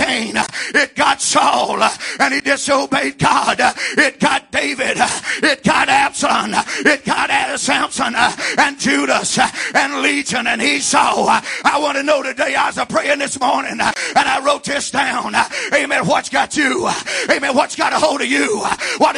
Cain. It got Saul, and he disobeyed God. It got David. It got Absalom. It got Samson and Judas and Legion and Esau. I want to know today, I was praying this morning, and I wrote this down. Amen. What's got you? Amen. What's got a hold of you? What